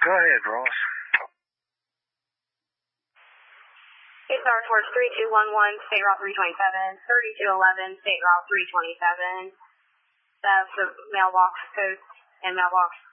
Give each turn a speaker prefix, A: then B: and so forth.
A: Go ahead, Ross.
B: It's Star Force 3211, State Route 327, 3211, State Route 327. That's the mailbox post and mailbox